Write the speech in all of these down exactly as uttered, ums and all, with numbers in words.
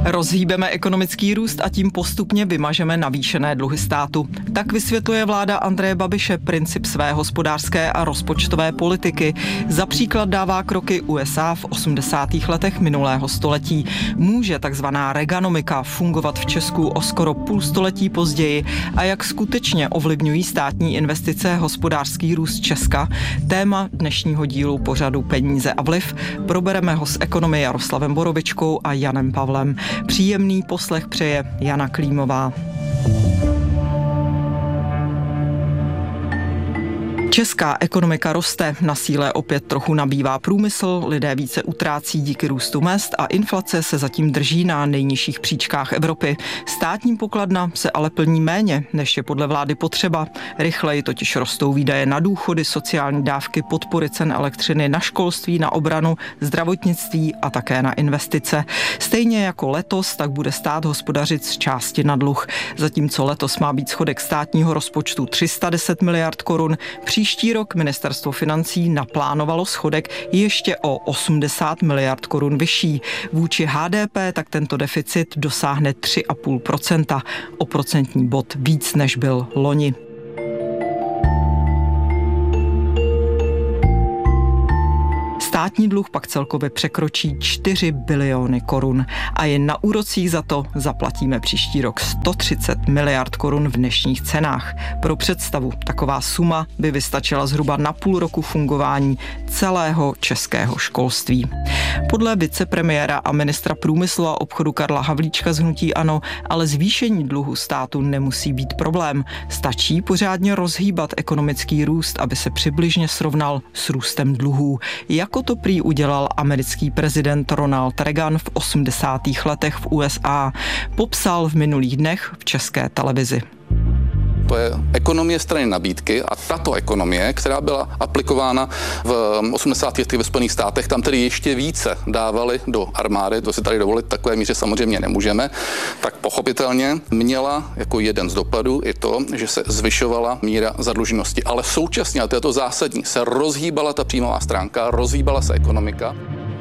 Rozhýbeme ekonomický růst a tím postupně vymažeme navýšené dluhy státu. Tak vysvětluje vláda Andreje Babiše princip své hospodářské a rozpočtové politiky. Za příklad dává kroky U S A v osmdesátých letech minulého století. Může takzvaná Reaganomika fungovat v Česku o skoro půl století později a jak skutečně ovlivňují státní investice hospodářský růst Česka? Téma dnešního dílu pořadu Peníze a vliv probereme ho s ekonomy Jaroslavem Borovičkou a Janem Pavlem. Příjemný poslech přeje Jana Klímová. Česká ekonomika roste, na síle opět trochu nabývá průmysl, lidé více utrácí díky růstu mezd a inflace se zatím drží na nejnižších příčkách Evropy. Státní pokladna se ale plní méně, než je podle vlády potřeba. Rychleji totiž rostou výdaje na důchody, sociální dávky, podpory cen elektřiny, na školství, na obranu, zdravotnictví a také na investice. Stejně jako letos, tak bude stát hospodařit z části na dluh. Zatímco letos má být schodek státního rozpočtu tři sta deset miliard korun, příští rok ministerstvo financí naplánovalo schodek ještě o osmdesát miliard korun vyšší. Vůči H D P tak tento deficit dosáhne tři celá pět procenta, o procentní bod víc než byl loni. Státní dluh pak celkově překročí čtyři biliony korun a jen na úrocích za to zaplatíme příští rok sto třicet miliard korun v dnešních cenách. Pro představu, taková suma by vystačila zhruba na půl roku fungování celého českého školství. Podle vicepremiéra a ministra průmyslu a obchodu Karla Havlíčka z hnutí ANO ale zvýšení dluhu státu nemusí být problém. Stačí pořádně rozhýbat ekonomický růst, aby se přibližně srovnal s růstem dluhů. Jako to prý udělal americký prezident Ronald Reagan v osmdesátých letech v U S A. Popsal v minulých dnech v České televizi. To je ekonomie strany nabídky a tato ekonomie, která byla aplikována v osmdesátých letech ve Spojených státech, tam tedy ještě více dávali do armády, to si tady dovolit v takové míře samozřejmě nemůžeme, tak pochopitelně měla jako jeden z dopadů i to, že se zvyšovala míra zadluženosti. Ale současně, a to je to zásadní, se rozhýbala ta příjmová stránka, rozhýbala se ekonomika.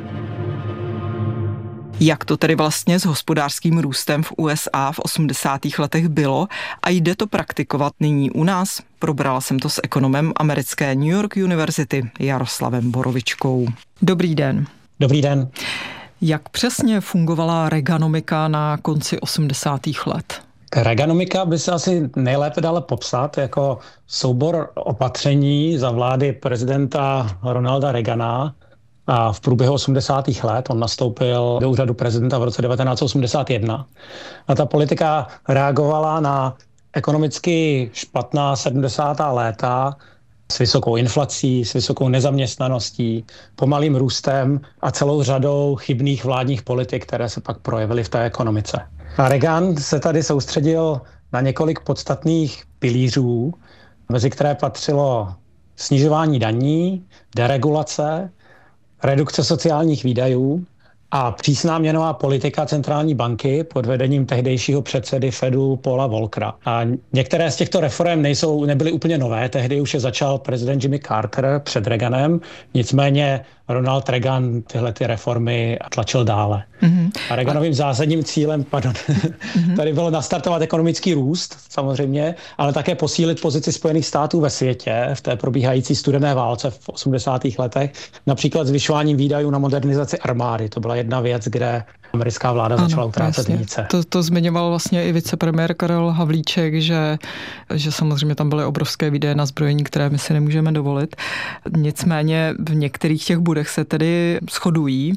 Jak to tedy vlastně s hospodářským růstem v U S A v osmdesátých letech bylo a jde to praktikovat nyní u nás? Probrala jsem to s ekonomem americké New York University Jaroslavem Borovičkou. Dobrý den. Dobrý den. Jak přesně fungovala Reaganomika na konci osmdesátých let? Reaganomika by se asi nejlépe dala popsat jako soubor opatření za vlády prezidenta Ronalda Reagana. A v průběhu osmdesátých let on nastoupil do úřadu prezidenta v roce devatenáct set osmdesát jedna. A ta politika reagovala na ekonomicky špatná sedmdesátá léta s vysokou inflací, s vysokou nezaměstnaností, pomalým růstem a celou řadou chybných vládních politik, které se pak projevily v té ekonomice. A Reagan se tady soustředil na několik podstatných pilířů, mezi které patřilo snižování daní, deregulace, redukce sociálních výdajů a přísná měnová politika centrální banky pod vedením tehdejšího předsedy Fedu Paula Volckera. A některé z těchto reforem nejsou, nebyly úplně nové, tehdy už je začal prezident Jimmy Carter před Reaganem, nicméně Ronald Reagan tyhle ty reformy tlačil dále. Mm-hmm. A Reaganovým zásadním cílem, pardon, mm-hmm. tady bylo nastartovat ekonomický růst, samozřejmě, ale také posílit pozici Spojených států ve světě v té probíhající studené válce v osmdesátých letech, například zvyšováním výdajů na modernizaci armády. To byla jedna věc, kde americká vláda ano, začala utrácet více. To, to zmiňoval vlastně i vicepremiér Karel Havlíček, že, že samozřejmě tam byly obrovské výdaje na zbrojení, které my si nemůžeme dovolit. Nicméně v některých těch bodech se tedy shodují.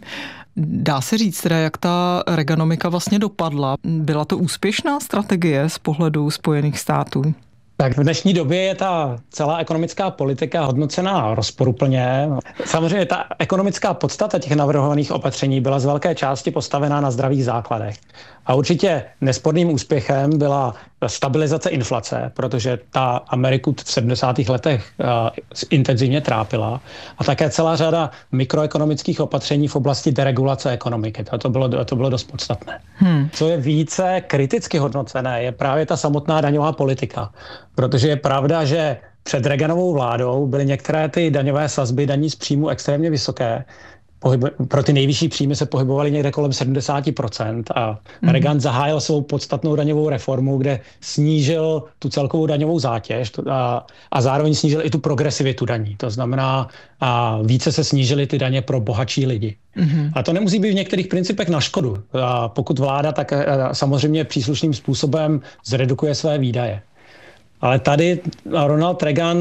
Dá se říct teda, jak ta Reaganomika vlastně dopadla? Byla to úspěšná strategie z pohledu Spojených států? Tak v dnešní době je ta celá ekonomická politika hodnocená rozporuplně. Samozřejmě ta ekonomická podstata těch navrhovaných opatření byla z velké části postavená na zdravých základech. A určitě nesporným úspěchem byla stabilizace inflace, protože ta Ameriku v sedmdesátých letech uh, intenzivně trápila. A také celá řada mikroekonomických opatření v oblasti deregulace ekonomiky. To, to, bylo, to bylo dost podstatné. Hmm. Co je více kriticky hodnocené, je právě ta samotná daňová politika. Protože je pravda, že před Reaganovou vládou byly některé ty daňové sazby daní z příjmu extrémně vysoké. pohyb- pro ty nejvyšší příjmy se pohybovali někde kolem sedmdesát procent a mm. Reagan zahájil svou podstatnou daňovou reformu, kde snížil tu celkovou daňovou zátěž a, a zároveň snížil i tu progresivitu daní. To znamená, a více se snížily ty daně pro bohatší lidi. Mm-hmm. A to nemusí být v některých principech na škodu. A pokud vláda tak samozřejmě příslušným způsobem zredukuje své výdaje. Ale tady Ronald Reagan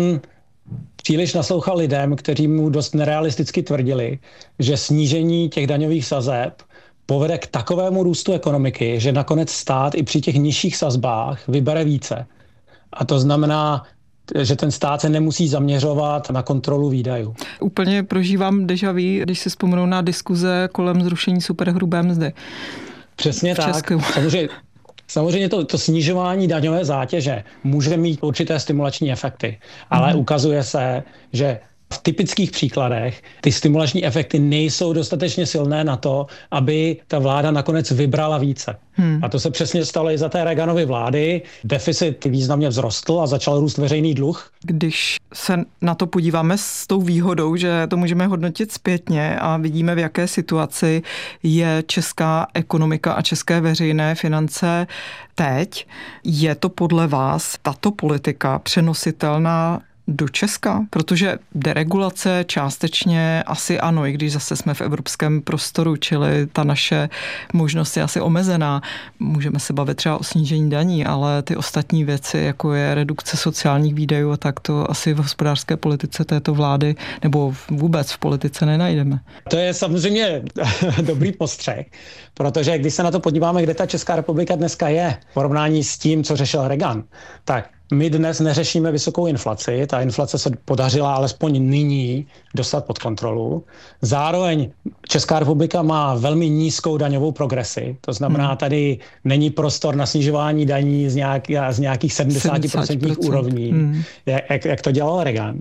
příliš naslouchal lidem, kteří mu dost nerealisticky tvrdili, že snížení těch daňových sazeb povede k takovému růstu ekonomiky, že nakonec stát i při těch nižších sazbách vybere více. A to znamená, že ten stát se nemusí zaměřovat na kontrolu výdajů. Úplně prožívám déjà vu, když si vzpomenu na diskuze kolem zrušení superhrubé mzdy. Přesně tak. Samozřejmě, samozřejmě to, to snižování daňové zátěže může mít určité stimulační efekty, ale mm. ukazuje se, že v typických příkladech ty stimulační efekty nejsou dostatečně silné na to, aby ta vláda nakonec vybrala více. Hmm. A to se přesně stalo i za té Reaganovy vlády. Deficit významně vzrostl a začal růst veřejný dluh. Když se na to podíváme s tou výhodou, že to můžeme hodnotit zpětně a vidíme, v jaké situaci je česká ekonomika a české veřejné finance teď, je to podle vás tato politika přenositelná do Česka? Protože deregulace částečně asi ano, i když zase jsme v evropském prostoru, čili ta naše možnost je asi omezená. Můžeme se bavit třeba o snížení daní, ale ty ostatní věci, jako je redukce sociálních výdajů a tak, to asi v hospodářské politice této vlády nebo vůbec v politice nenajdeme. To je samozřejmě dobrý postřeh, protože když se na to podíváme, kde ta Česká republika dneska je, v porovnání s tím, co řešil Reagan, tak my dnes neřešíme vysokou inflaci. Ta inflace se podařila alespoň nyní dostat pod kontrolu. Zároveň Česká republika má velmi nízkou daňovou progresi. To znamená, tady není prostor na snižování daní z, nějak, z nějakých sedmdesát procent úrovní, hmm. jak, jak to dělal Reagan.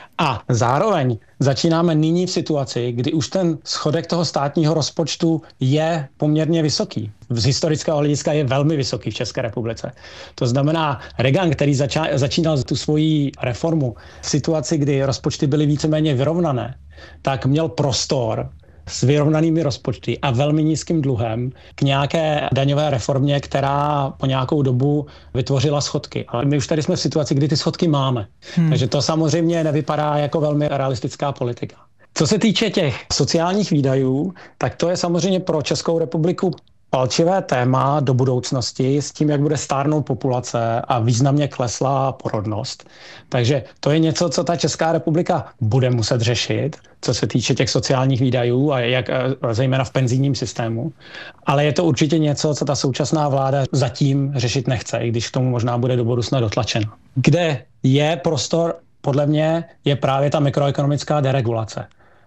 A zároveň začínáme nyní v situaci, kdy už ten schodek toho státního rozpočtu je poměrně vysoký. Z historického hlediska je velmi vysoký v České republice. To znamená, Reagan, který zača, začínal tu svoji reformu v situaci, kdy rozpočty byly víceméně vyrovnané, tak měl prostor s vyrovnanými rozpočty a velmi nízkým dluhem k nějaké daňové reformě, která po nějakou dobu vytvořila schodky. Ale my už tady jsme v situaci, kdy ty schodky máme. Hmm. Takže to samozřejmě nevypadá jako velmi realistická politika. Co se týče těch sociálních výdajů, tak to je samozřejmě pro Českou republiku palčivé téma do budoucnosti s tím, jak bude stárnout populace a významně klesla porodnost. Takže to je něco, co ta Česká republika bude muset řešit, co se týče těch sociálních výdajů a jak zejména v penzijním systému. Ale je to určitě něco, co ta současná vláda zatím řešit nechce, i když k tomu možná bude do budoucna dotlačena. Kde je prostor, podle mě, je právě ta mikroekonomická deregulace,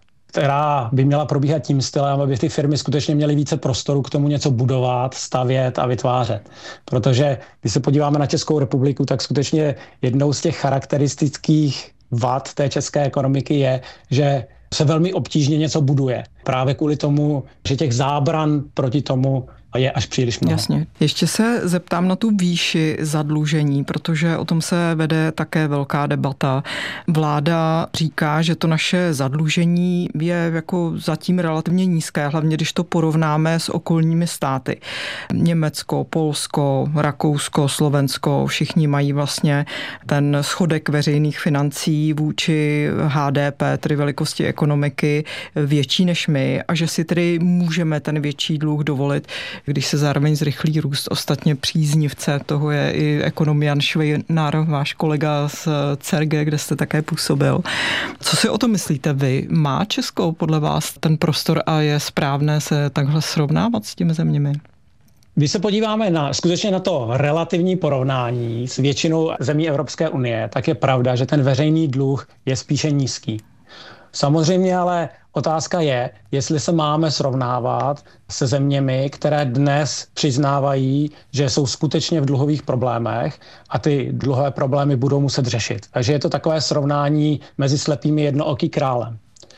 která by měla probíhat tím stylem, aby ty firmy skutečně měly více prostoru k tomu něco budovat, stavět a vytvářet. Protože když se podíváme na Českou republiku, tak skutečně jednou z těch charakteristických vad té české ekonomiky je, že se velmi obtížně něco buduje. Právě kvůli tomu, že těch zábran proti tomu je až příliš mnoho. Jasně. Ještě se zeptám na tu výši zadlužení, protože o tom se vede také velká debata. Vláda říká, že to naše zadlužení je jako zatím relativně nízké, hlavně když to porovnáme s okolními státy. Německo, Polsko, Rakousko, Slovensko, všichni mají vlastně ten schodek veřejných financí vůči H D P, tedy velikosti ekonomiky, větší než my a že si tedy můžeme ten větší dluh dovolit, když se zároveň zrychlí růst. Ostatně příznivce toho je i ekonom Jan Švejnar, váš kolega z C E R G, kde jste také působil. Co si o to myslíte vy? Má Česko podle vás ten prostor a je správné se takhle srovnávat s těmi zeměmi? Když se podíváme na, skutečně na to relativní porovnání s většinou zemí Evropské unie, tak je pravda, že ten veřejný dluh je spíše nízký. Samozřejmě ale otázka je, jestli se máme srovnávat se zeměmi, které dnes přiznávají, že jsou skutečně v dluhových problémech a ty dluhové problémy budou muset řešit. Takže je to takové srovnání mezi slepými jednooký králem.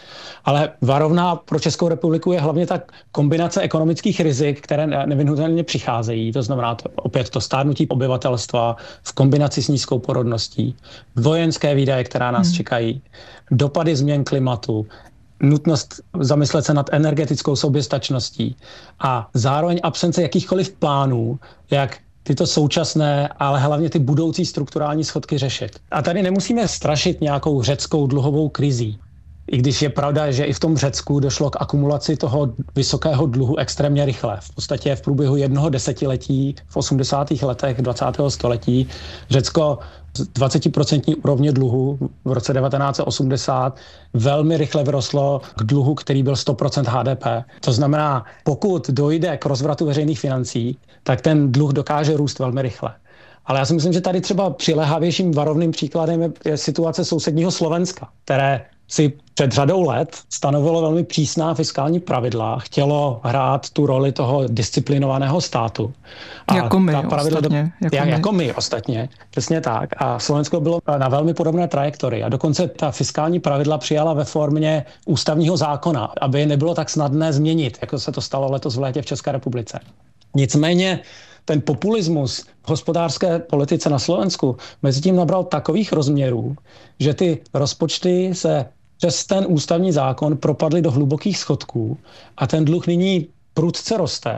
Ale varovná pro Českou republiku je hlavně ta kombinace ekonomických rizik, které nevyhnutelně přicházejí. To znamená to, opět to stárnutí obyvatelstva v kombinaci s nízkou porodností, vojenské výdaje, která nás hmm. čekají, dopady změn klimatu, nutnost zamyslet se nad energetickou soběstačností a zároveň absence jakýchkoliv plánů, jak tyto současné, ale hlavně ty budoucí strukturální schodky řešit. A tady nemusíme strašit nějakou řeckou dluhovou krizí. I když je pravda, že i v tom Řecku došlo k akumulaci toho vysokého dluhu extrémně rychle. V podstatě v průběhu jednoho desetiletí v osmdesátých letech dvacátého století Řecko z dvacet procent úrovně dluhu v roce devatenáct set osmdesát velmi rychle vyrostlo k dluhu, který byl sto procent H D P. To znamená, pokud dojde k rozvratu veřejných financí, tak ten dluh dokáže růst velmi rychle. Ale já si myslím, že tady třeba přilehavějším varovným příkladem je, je situace sousedního Slovenska, které si před řadou let stanovilo velmi přísná fiskální pravidla, chtělo hrát tu roli toho disciplinovaného státu. A jako my pravidla ostatně. Do, jako, jak, my. jako my ostatně, přesně tak. A Slovensko bylo na velmi podobné trajektorii. A dokonce ta fiskální pravidla přijala ve formě ústavního zákona, aby je nebylo tak snadné změnit, jako se to stalo letos v létě v České republice. Nicméně ten populismus v hospodářské politice na Slovensku mezi tím nabral takových rozměrů, že ty rozpočty se přes ten ústavní zákon propadly do hlubokých schodků a ten dluh nyní prudce roste.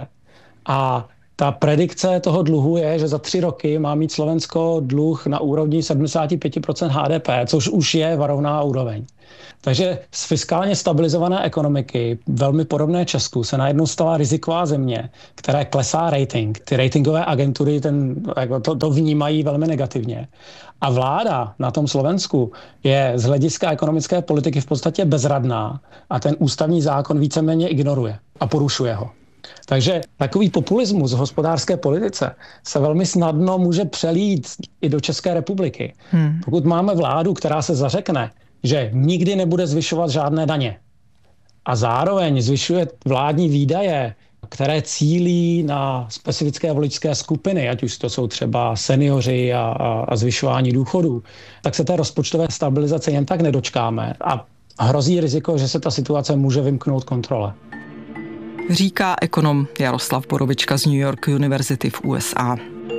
A ta predikce toho dluhu je, že za tři roky má mít Slovensko dluh na úrovni sedmdesát pět procent H D P, což už je varovná úroveň. Takže z fiskálně stabilizované ekonomiky, velmi podobné Česku, se najednou stala riziková země, která klesá rating. Ty ratingové agentury ten, jako to, to vnímají velmi negativně. A vláda na tom Slovensku je z hlediska ekonomické politiky v podstatě bezradná a ten ústavní zákon víceméně ignoruje a porušuje ho. Takže takový populismus v hospodářské politice se velmi snadno může přelít i do České republiky. Hmm. Pokud máme vládu, která se zařekne, že nikdy nebude zvyšovat žádné daně a zároveň zvyšuje vládní výdaje, které cílí na specifické voličské skupiny, ať už to jsou třeba seniori a, a, a zvyšování důchodů, tak se té rozpočtové stabilizace jen tak nedočkáme a hrozí riziko, že se ta situace může vymknout kontrole. Říká ekonom Jaroslav Borovička z New York University v U S A.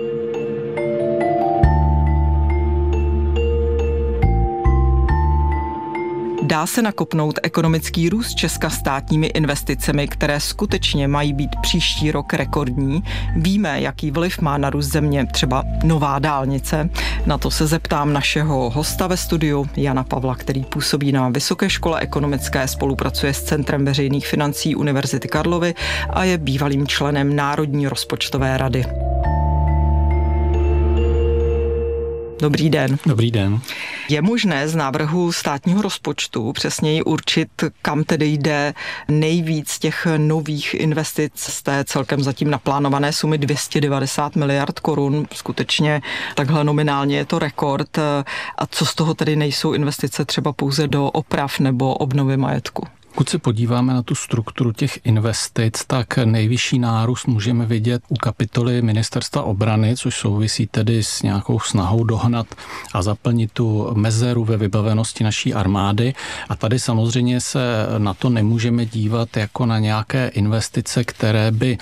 Dá se nakopnout ekonomický růst Česka státními investicemi, které skutečně mají být příští rok rekordní? Víme, jaký vliv má na růst země třeba nová dálnice? Na to se zeptám našeho hosta ve studiu, Jana Pavla, který působí na Vysoké škole ekonomické, spolupracuje s Centrem veřejných financí Univerzity Karlovy a je bývalým členem Národní rozpočtové rady. Dobrý den. Dobrý den. Je možné z návrhu státního rozpočtu přesněji určit, kam tedy jde nejvíc těch nových investic z té celkem zatím naplánované sumy dvě stě devadesát miliard korun? Skutečně takhle nominálně je to rekord. A co z toho tedy nejsou investice třeba pouze do oprav nebo obnovy majetku? Pokud se podíváme na tu strukturu těch investic, tak nejvyšší nárůst můžeme vidět u kapitoly Ministerstva obrany, což souvisí tedy s nějakou snahou dohnat a zaplnit tu mezeru ve vybavenosti naší armády. A tady samozřejmě se na to nemůžeme dívat jako na nějaké investice, které by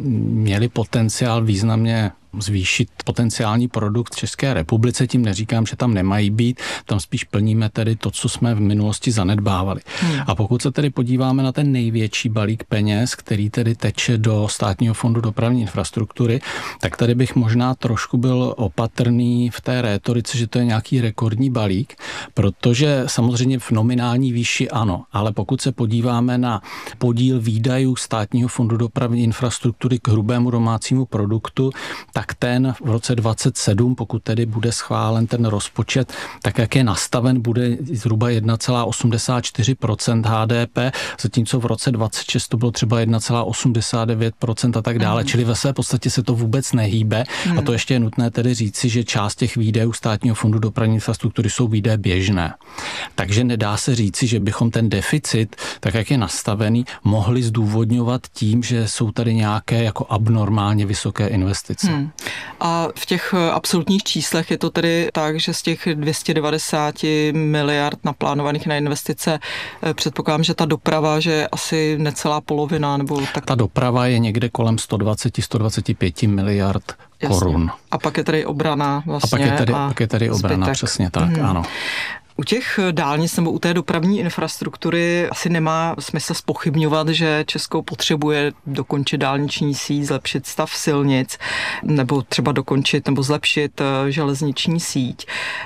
měly potenciál významně zvýšit potenciální produkt v České republice. Tím neříkám, že tam nemají být, tam spíš plníme tedy to, co jsme v minulosti zanedbávali. Hmm. A pokud se tedy podíváme na ten největší balík peněz, který tedy teče do Státního fondu dopravní infrastruktury, tak tady bych možná trošku byl opatrný v té rétorice, že to je nějaký rekordní balík, protože samozřejmě v nominální výši ano, ale pokud se podíváme na podíl výdajů Státního fondu dopravní infrastruktury k hrubému domácímu produktu, tak ten v roce dvacet sedm, pokud tedy bude schválen ten rozpočet, tak jak je nastaven, bude zhruba jedna celá osmdesát čtyři procenta H D P, zatímco v roce dvacet šest to bylo třeba jedna celá osmdesát devět procenta a tak dále, mm. čili ve své podstatě se to vůbec nehýbe mm. a to ještě je nutné tedy říci, že část těch výdajů Státního fondu dopravní infrastruktury jsou výdaje běžné. Takže nedá se říci, že bychom ten deficit, tak jak je nastavený, mohli zdůvodňovat tím, že jsou tady nějaké jako abnormálně vysoké investice. Hmm. A v těch absolutních číslech je to tedy tak, že z těch dvě stě devadesát miliard naplánovaných na investice předpokládám, že ta doprava, že je asi necelá polovina, nebo tak. Ta doprava je někde kolem sto dvacet až sto dvacet pět miliard korun. A pak je tady obrana vlastně. A pak je tady, a pak je tady obrana, zbytek. Přesně tak, hmm. ano. U těch dálnic nebo u té dopravní infrastruktury asi nemá smysl zpochybňovat, že Česko potřebuje dokončit dálniční síť, zlepšit stav silnic nebo třeba dokončit nebo zlepšit železniční síť.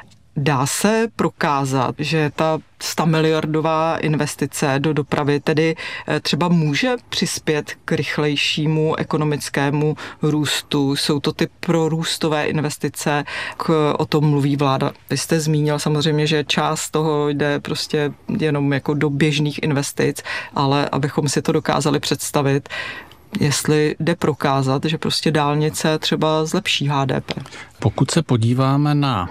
Dá se prokázat, že ta stamiliardová investice do dopravy tedy třeba může přispět k rychlejšímu ekonomickému růstu? Jsou to ty prorůstové investice, k, o tom mluví vláda. Vy jste zmínil samozřejmě, že část toho jde prostě jenom jako do běžných investic, ale abychom si to dokázali představit, jestli jde prokázat, že prostě dálnice třeba zlepší H D P. Pokud se podíváme na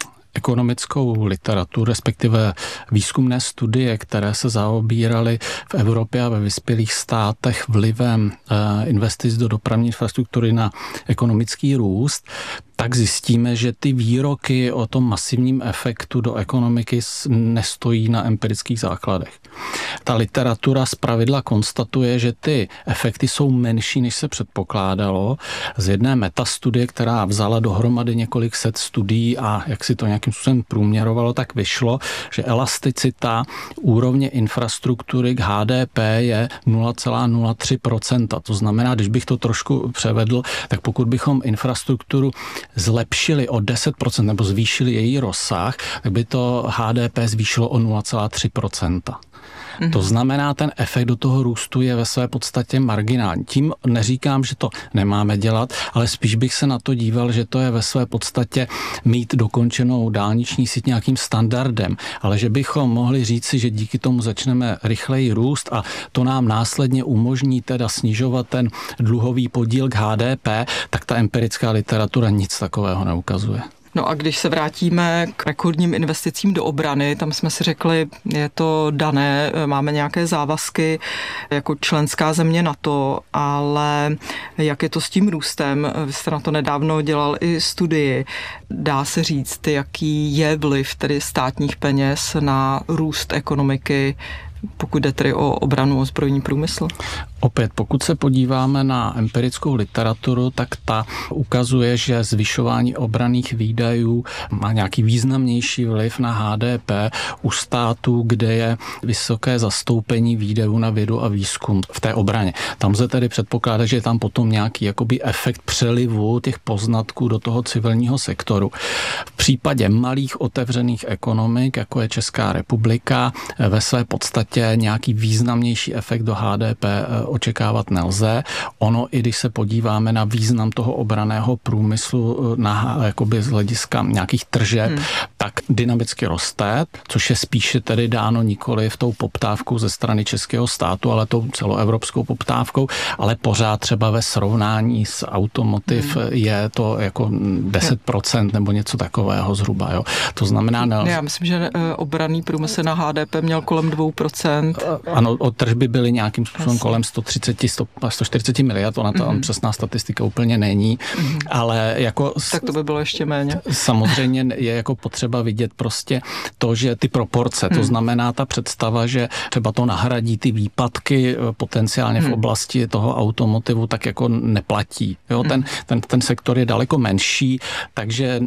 ekonomickou literaturu, respektive výzkumné studie, které se zaobíraly v Evropě a ve vyspělých státech vlivem investic do dopravní infrastruktury na ekonomický růst, tak zjistíme, že ty výroky o tom masivním efektu do ekonomiky nestojí na empirických základech. Ta literatura zpravidla konstatuje, že ty efekty jsou menší, než se předpokládalo. Z jedné metastudie, která vzala dohromady několik set studií a jak si to nějakým způsobem průměrovalo, tak vyšlo, že elasticita úrovně infrastruktury k H D P je nula celá nula tři procenta. To znamená, když bych to trošku převedl, tak pokud bychom infrastrukturu zlepšili o deset procent nebo zvýšili její rozsah, tak by to H D P zvýšilo o nula celá tři procenta. Mm-hmm. To znamená, ten efekt do toho růstu je ve své podstatě marginální. Tím neříkám, že to nemáme dělat, ale spíš bych se na to díval, že to je ve své podstatě mít dokončenou dálniční síť nějakým standardem, ale že bychom mohli říci, že díky tomu začneme rychleji růst a to nám následně umožní teda snižovat ten dluhový podíl k H D P, tak ta empirická literatura nic takového neukazuje. No a když se vrátíme k rekordním investicím do obrany, tam jsme si řekli, je to dané, máme nějaké závazky jako členská země NATO, ale jak je to s tím růstem? Vy jste na to nedávno dělal i studii. Dá se říct, jaký je vliv tedy státních peněz na růst ekonomiky, pokud jde tedy o obranu, o zbrojní průmysl? Opět, pokud se podíváme na empirickou literaturu, tak ta ukazuje, že zvyšování obranných výdajů má nějaký významnější vliv na H D P u států, kde je vysoké zastoupení výdajů na vědu a výzkum v té obraně. Tam se tedy předpokládá, že je tam potom nějaký jakoby efekt přelivu těch poznatků do toho civilního sektoru. V případě malých otevřených ekonomik, jako je Česká republika, ve své podstatě nějaký významnější efekt do H D P očekávat nelze. Ono, i když se podíváme na význam toho obranného průmyslu na, jakoby z hlediska nějakých tržeb, hmm. tak dynamicky roste, což je spíše tedy dáno nikoli v tou poptávkou ze strany českého státu, ale tou celoevropskou poptávkou, ale pořád třeba ve srovnání s automotiv hmm. je to jako deset procent nebo něco takového zhruba. Jo. To znamená... Nelze... Já myslím, že obranný průmysl na H D P měl kolem dvou procent. Ano, o tržby byly nějakým způsobem Asi. kolem sto třicet, sto čtyřicet miliard, ona to mm-hmm. přesná statistika úplně není, mm-hmm. ale jako... Tak to by bylo ještě méně. Samozřejmě je jako potřeba vidět prostě to, že ty proporce, to mm. znamená ta představa, že třeba to nahradí ty výpadky potenciálně mm. v oblasti toho automotivu, tak jako neplatí. Jo, mm. ten, ten, ten sektor je daleko menší, takže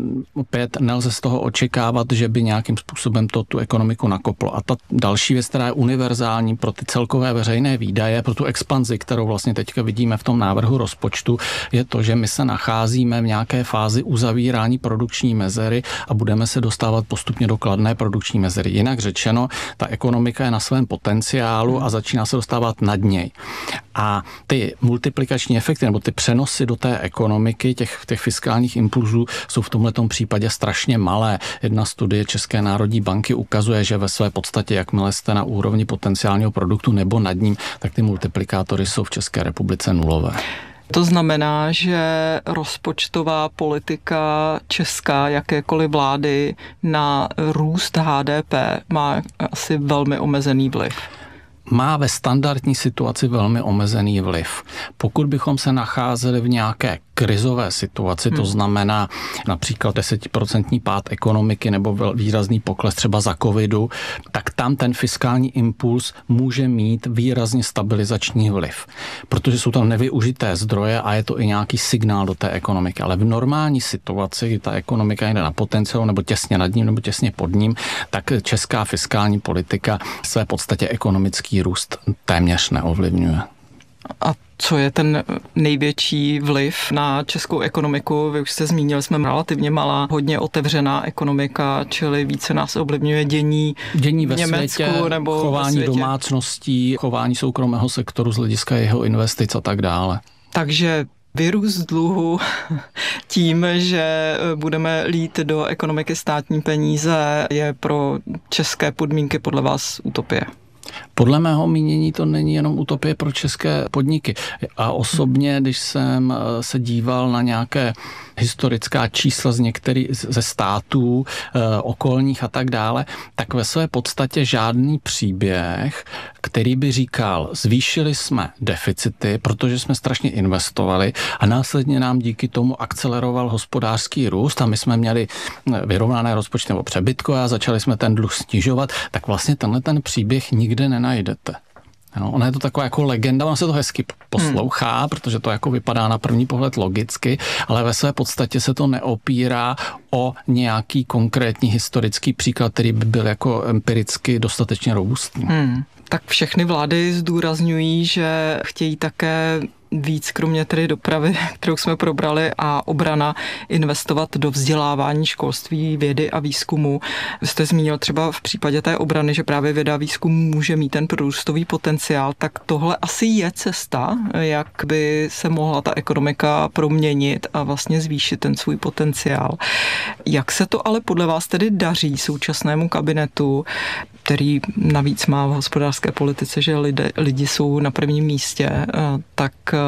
opět nelze z toho očekávat, že by nějakým způsobem to tu ekonomiku nakoplo. A ta další věc, která je univerzální pro ty celkové veřejné výdaje, pro tu expanzi, kterou vlastně teďka vidíme v tom návrhu rozpočtu, je to, že my se nacházíme v nějaké fázi uzavírání produkční mezery a budeme se dostávat postupně do kladné produkční mezery. Jinak řečeno, ta ekonomika je na svém potenciálu a začíná se dostávat nad něj. A ty multiplikační efekty nebo ty přenosy do té ekonomiky, těch, těch fiskálních impulzů jsou v tomhletom případě strašně malé. Jedna studie České národní banky ukazuje, že ve své podstatě, jakmile jste na úrovni potenciálního produktu nebo nad ním, tak ty multiplikátory jsou v České republice nulové. To znamená, že rozpočtová politika česká, jakékoliv vlády na růst H D P má asi velmi omezený vliv. má ve standardní situaci velmi omezený vliv. Pokud bychom se nacházeli v nějaké krizové situaci, to znamená například desetiprocentní pád ekonomiky nebo výrazný pokles třeba za covidu, tak tam ten fiskální impuls může mít výrazně stabilizační vliv, protože jsou tam nevyužité zdroje a je to i nějaký signál do té ekonomiky. Ale v normální situaci, kdy ta ekonomika jde na potenciál nebo těsně nad ním nebo těsně pod ním, tak česká fiskální politika své podstatě ekonomický růst téměř neovlivňuje. A co je ten největší vliv na českou ekonomiku? Vy už jste zmínil, jsme relativně malá, hodně otevřená ekonomika, čili více nás ovlivňuje dění, dění ve Německu světě, nebo chování ve světě. domácností, chování soukromého sektoru z hlediska jeho investic a tak dále. Takže vyrůst dluhu tím, že budeme lít do ekonomiky státní peníze, je pro české podmínky podle vás utopie? Podle mého mínění to není jenom utopie pro české podniky. A osobně, když jsem se díval na nějaké historická čísla z některých ze států e, okolních a tak dále, tak ve své podstatě žádný příběh, který by říkal, zvýšili jsme deficity, protože jsme strašně investovali a následně nám díky tomu akceleroval hospodářský růst a my jsme měli vyrovnané rozpočty nebo přebytkové a začali jsme ten dluh snižovat, tak vlastně tenhle ten příběh nikde nenajdete. No, ona je to taková jako legenda, ona se to hezky poslouchá, hmm. protože to jako vypadá na první pohled logicky, ale ve své podstatě se to neopírá o nějaký konkrétní historický příklad, který by byl jako empiricky dostatečně robustní. Hmm. Tak všechny vlády zdůrazňují, že chtějí také víc, kromě tedy dopravy, kterou jsme probrali, a obrana, investovat do vzdělávání, školství, vědy a výzkumu. Vy jste zmínil třeba v případě té obrany, že právě věda a výzkum může mít ten prorůstový potenciál, tak tohle asi je cesta, jak by se mohla ta ekonomika proměnit a vlastně zvýšit ten svůj potenciál. Jak se to ale podle vás tedy daří současnému kabinetu, který navíc má v hospodářské politice, že lidé, lidi jsou na prvním místě, tak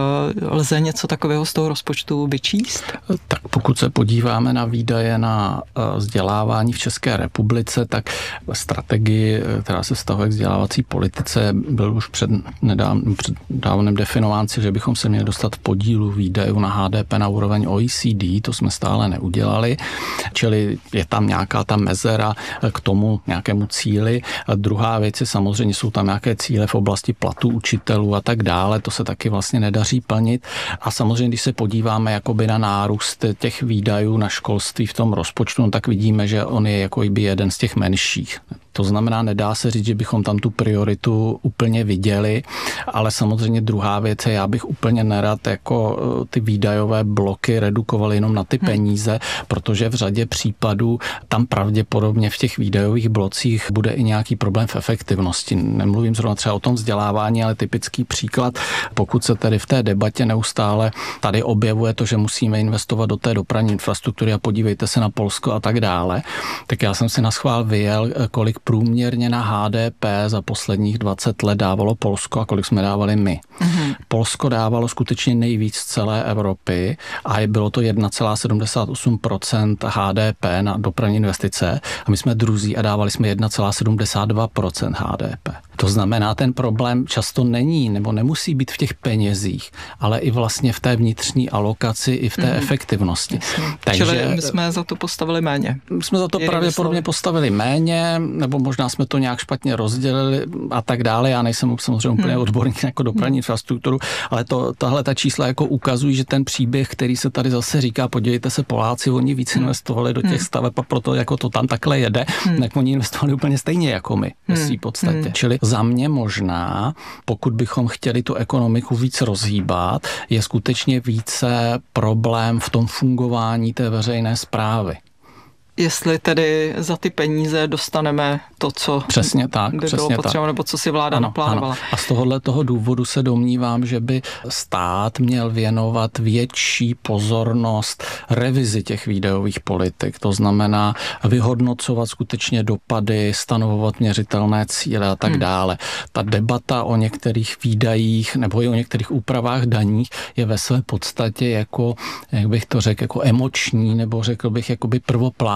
lze něco takového z toho rozpočtu vyčíst? Tak pokud se podíváme na výdaje na vzdělávání v České republice, tak strategii, která se vztahuje k vzdělávací politice, byl už před nedávnem, před dávnem definován, že bychom se měli dostat v podílu výdajů na H D P na úroveň O E C D, to jsme stále neudělali, čili je tam nějaká ta mezera k tomu nějakému cíli. A druhá věc je samozřejmě, jsou tam nějaké cíle v oblasti platů učitelů a tak dále, to se taky vlastně nedaří plnit. A samozřejmě, když se podíváme jakoby na nárůst těch výdajů na školství v tom rozpočtu, no, tak vidíme, že on je jako by jeden z těch menších. To znamená, nedá se říct, že bychom tam tu prioritu úplně viděli, ale samozřejmě druhá věc je, já bych úplně nerad jako ty výdajové bloky redukoval jenom na ty peníze, protože v řadě případů tam pravděpodobně v těch výdajových blocích bude i nějaký problém v efektivnosti. Nemluvím zrovna třeba o tom vzdělávání, ale typický příklad, pokud se tedy v té debatě neustále tady objevuje to, že musíme investovat do té dopravní infrastruktury a podívejte se na Polsko a tak dále, tak já jsem si na schvál vyjel, kolik průměrně na H D P za posledních dvacet let dávalo Polsko a kolik jsme dávali my. Mm-hmm. Polsko dávalo skutečně nejvíc z celé Evropy a bylo to jedna celá sedmdesát osm procent H D P na dopravní investice a my jsme druzí a dávali jsme jedna celá sedmdesát dva procent H D P. To znamená, ten problém často není nebo nemusí být v těch penězích, ale i vlastně v té vnitřní alokaci i v té mm-hmm. efektivnosti. Takže čili my jsme za to postavili méně. Jsme za to pravděpodobně postavili méně, nebo možná jsme to nějak špatně rozdělili a tak dále. Já nejsem samozřejmě úplně hmm. odborník jako dopravní hmm. infrastrukturu, ale to, tahle ta čísla jako ukazují, že ten příběh, který se tady zase říká, podívejte se, Poláci, oni víc investovali do těch hmm. staveb a proto jako to tam takhle jede, hmm. tak oni investovali úplně stejně jako my ve svý podstatě. Hmm. Čili za mě možná, pokud bychom chtěli tu ekonomiku víc rozhýbat, je skutečně více problém v tom fungování té veřejné správy. Jestli tedy za ty peníze dostaneme to, co přesně tak, by přesně bylo potřeba, tak. nebo co si vláda ano, naplánovala. Ano. A z tohohle toho důvodu se domnívám, že by stát měl věnovat větší pozornost revizi těch výdajových politik. To znamená vyhodnocovat skutečně dopady, stanovovat měřitelné cíle a tak hmm. dále. Ta debata o některých výdajích nebo i o některých úpravách daních je ve své podstatě jako, jak bych to řekl, jako emoční, nebo řekl bych, jakoby prvoplán.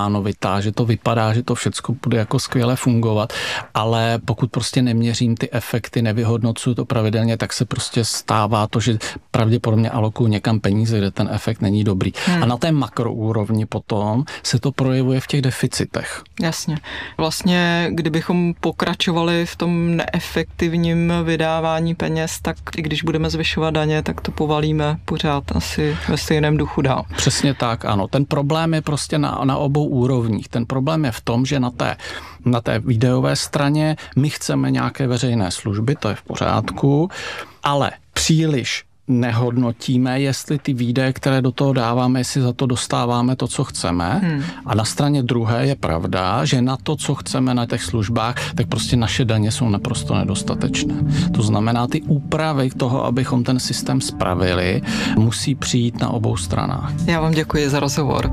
plánovitá, že to vypadá, že to všecko bude jako skvěle fungovat, ale pokud prostě neměřím ty efekty, nevyhodnocuju to pravidelně, tak se prostě stává to, že pravděpodobně alokuju někam peníze, kde ten efekt není dobrý. Hmm. A na té makroúrovni potom se to projevuje v těch deficitech. Jasně. Vlastně, kdybychom pokračovali v tom neefektivním vydávání peněz, tak i když budeme zvyšovat daně, tak to povalíme pořád asi ve stejném duchu dál. Přesně tak, ano. Ten problém je prostě na, na obou úrovních. Ten problém je v tom, že na té, na té výdajové straně my chceme nějaké veřejné služby, to je v pořádku, ale příliš nehodnotíme, jestli ty výdaje, které do toho dáváme, jestli za to dostáváme to, co chceme. Hmm. A na straně druhé je pravda, že na to, co chceme na těch službách, tak prostě naše daně jsou naprosto nedostatečné. To znamená, ty úpravy toho, abychom ten systém spravili, musí přijít na obou stranách. Já vám děkuji za rozhovor.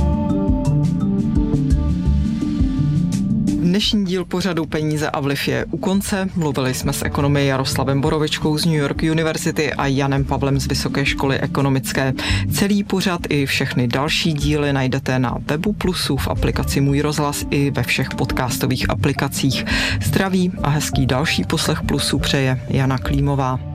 Dnešní díl pořadu Peníze a vliv je u konce. Mluvili jsme s ekonomy Jaroslavem Borovičkou z New York University a Janem Pavlem z Vysoké školy ekonomické. Celý pořad i všechny další díly najdete na webu Plusu, v aplikaci Můj rozhlas i ve všech podcastových aplikacích. Zdraví a hezký další poslech Plusu přeje Jana Klímová.